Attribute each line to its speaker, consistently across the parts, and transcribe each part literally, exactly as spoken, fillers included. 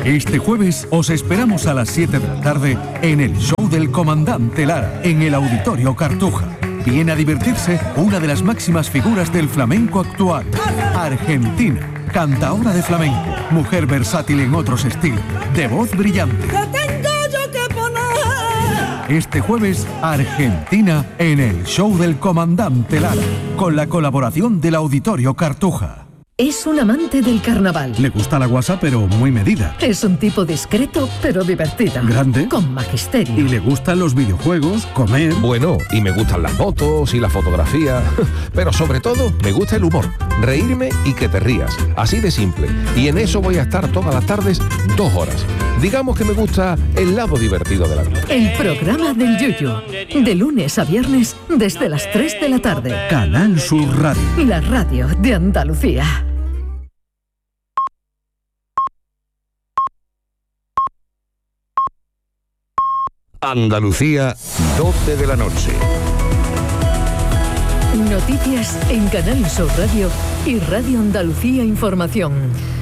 Speaker 1: Este jueves os esperamos a las siete de la tarde en el show del Comandante Lara, en el Auditorio Cartuja. Viene a divertirse una de las máximas figuras del flamenco actual, Argentina, cantaora de flamenco, mujer versátil en otros estilos, de voz brillante. Este jueves, Argentina en el show del Comandante Lara, con la colaboración del Auditorio Cartuja.
Speaker 2: Es un amante del carnaval.
Speaker 1: Le gusta la guasa, pero muy medida.
Speaker 2: Es un tipo discreto, pero divertido.
Speaker 1: Grande.
Speaker 2: Con magisterio.
Speaker 1: Y le gustan los videojuegos, comer.
Speaker 3: Bueno, y me gustan las fotos y la fotografía. Pero sobre todo, me gusta el humor. Reírme y que te rías. Así de simple. Y en eso voy a estar todas las tardes, dos horas. Digamos que me gusta el lado divertido de la vida.
Speaker 2: El programa del Yuyu. De lunes a viernes, desde las tres de la tarde.
Speaker 1: Canal Sur Radio.
Speaker 2: La radio de Andalucía.
Speaker 4: Andalucía, doce de la noche.
Speaker 2: Noticias en Canal Sur Radio y Radio Andalucía Información.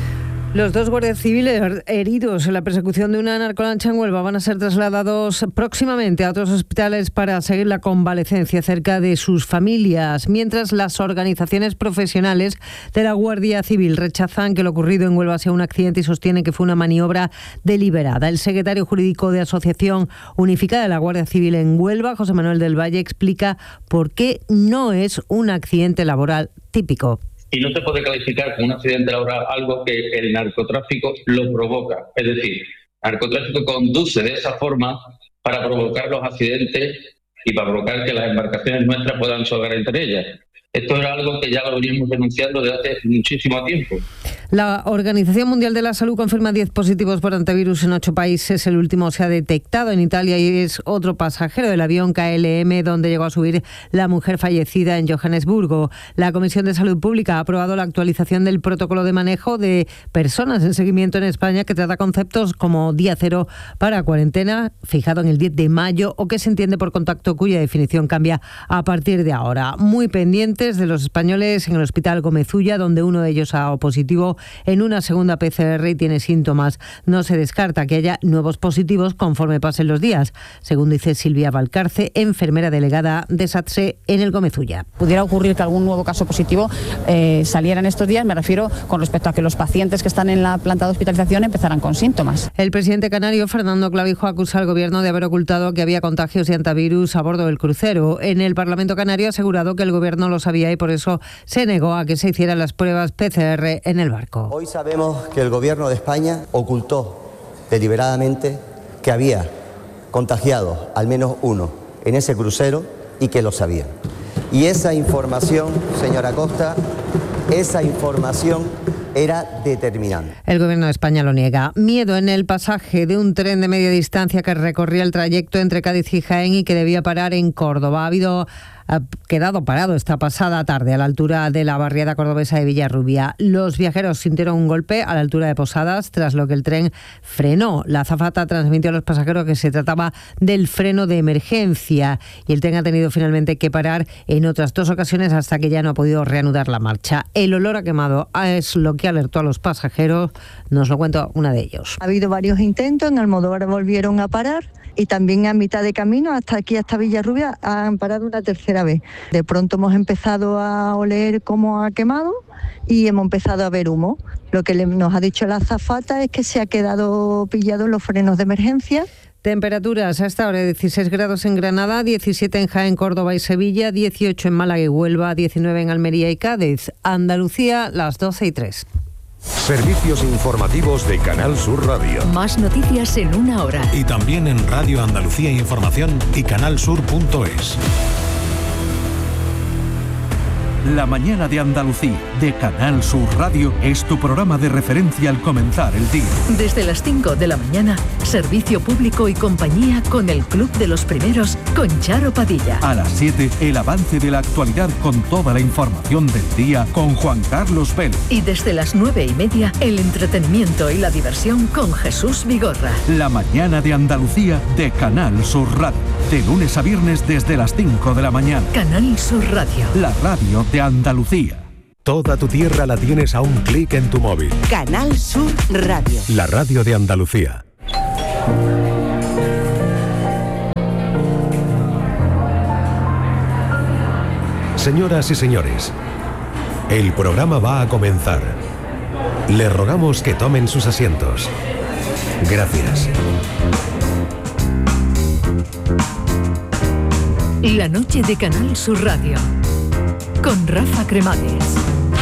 Speaker 5: Los dos guardias civiles heridos en la persecución de una narcolancha en Huelva van a ser trasladados próximamente a otros hospitales para seguir la convalecencia cerca de sus familias, mientras las organizaciones profesionales de la Guardia Civil rechazan que lo ocurrido en Huelva sea un accidente y sostienen que fue una maniobra deliberada. El secretario jurídico de Asociación Unificada de la Guardia Civil en Huelva, José Manuel del Valle, explica por qué no es un accidente laboral típico.
Speaker 6: Y no se puede calificar como un accidente laboral algo que el narcotráfico lo provoca. Es decir, el narcotráfico conduce de esa forma para provocar los accidentes y para provocar que las embarcaciones nuestras puedan chocar entre ellas. Esto era algo que ya lo veníamos denunciando desde hace muchísimo tiempo.
Speaker 5: La Organización Mundial de la Salud confirma diez positivos por antivirus en ocho países. El último se ha detectado en Italia y es otro pasajero del avión K L M donde llegó a subir la mujer fallecida en Johannesburgo. La Comisión de Salud Pública ha aprobado la actualización del protocolo de manejo de personas en seguimiento en España, que trata conceptos como día cero para cuarentena, fijado en el diez de mayo, o que se entiende por contacto, cuya definición cambia a partir de ahora. Muy pendiente de los españoles en el Hospital Gómez Ulla, donde uno de ellos ha dado positivo en una segunda P C R y tiene síntomas. No se descarta que haya nuevos positivos conforme pasen los días, según dice Silvia Valcarce, enfermera delegada de SATSE en el Gómez Ulla.
Speaker 7: Pudiera ocurrir que algún nuevo caso positivo eh, saliera en estos días, me refiero con respecto a que los pacientes que están en la planta de hospitalización empezaran con síntomas.
Speaker 5: El presidente canario, Fernando Clavijo, acusa al gobierno de haber ocultado que había contagios de antivirus a bordo del crucero. En el Parlamento canario ha asegurado que el gobierno lo sabía y por eso se negó a que se hicieran las pruebas P C R en el barco.
Speaker 8: Hoy sabemos que el gobierno de España ocultó deliberadamente que había contagiado al menos uno en ese crucero y que lo sabían. Y esa información, señora Costa, esa información era determinante.
Speaker 5: El gobierno de España lo niega. Miedo en el pasaje de un tren de media distancia que recorría el trayecto entre Cádiz y Jaén y que debía parar en Córdoba. Ha habido ha quedado parado esta pasada tarde a la altura de la barriada cordobesa de Villarrubia. Los viajeros sintieron un golpe a la altura de Posadas, tras lo que el tren frenó. La azafata transmitió a los pasajeros que se trataba del freno de emergencia y el tren ha tenido finalmente que parar en otras dos ocasiones hasta que ya no ha podido reanudar la marcha. El olor a quemado es lo que alertó a los pasajeros. Nos lo cuenta una de ellos.
Speaker 9: Ha habido varios intentos, en Almodóvar volvieron a parar y también a mitad de camino, hasta aquí, hasta Villarrubia, han parado una tercera vez. De pronto hemos empezado a oler cómo ha quemado y hemos empezado a ver humo. Lo que le, nos ha dicho la azafata es que se ha quedado pillado en los frenos de emergencia.
Speaker 5: Temperaturas a esta hora: dieciséis grados en Granada, diecisiete en Jaén, Córdoba y Sevilla, dieciocho en Málaga y Huelva, diecinueve en Almería y Cádiz. Andalucía, las doce y tres.
Speaker 4: Servicios informativos de Canal Sur Radio.
Speaker 2: Más noticias en una hora.
Speaker 10: Y también en Radio Andalucía Información y canalsur punto es.
Speaker 1: La mañana de Andalucía, de Canal Sur Radio, es tu programa de referencia al comenzar el día.
Speaker 2: Desde las cinco de la mañana, servicio público y compañía con el Club de los Primeros, con Charo Padilla.
Speaker 1: A las siete, el avance de la actualidad con toda la información del día con Juan Carlos Vélez.
Speaker 2: Y desde las nueve y media, el entretenimiento y la diversión con Jesús Vigorra.
Speaker 1: La mañana de Andalucía, de Canal Sur Radio. De lunes a viernes desde las cinco de la mañana.
Speaker 2: Canal Sur Radio.
Speaker 1: La radio de Andalucía.
Speaker 10: Toda tu tierra la tienes a un clic en tu móvil.
Speaker 11: Canal Sur Radio.
Speaker 10: La radio de Andalucía. Señoras y señores, el programa va a comenzar. Les rogamos que tomen sus asientos. Gracias.
Speaker 2: La noche de Canal Sur Radio con Rafa Cremades.